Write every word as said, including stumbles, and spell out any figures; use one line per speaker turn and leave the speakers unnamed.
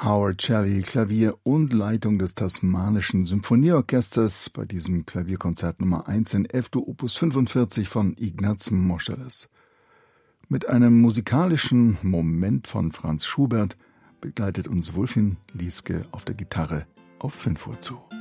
Howard Shelley, Klavier und Leitung des Tasmanischen Symphonieorchesters bei diesem Klavierkonzert Nummer eins in F-Dur Opus fünfundvierzig von Ignaz Moscheles. Mit einem musikalischen Moment von Franz Schubert begleitet uns Wulfin Lieske auf der Gitarre auf fünf Uhr zu.